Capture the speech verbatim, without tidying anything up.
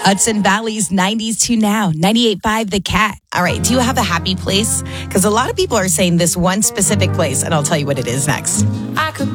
Hudson Valley's nineties to now, ninety-eight point five The Cat. All right, do you have a happy place? Because a lot of people are saying this one specific place, and I'll tell you what it is next. I could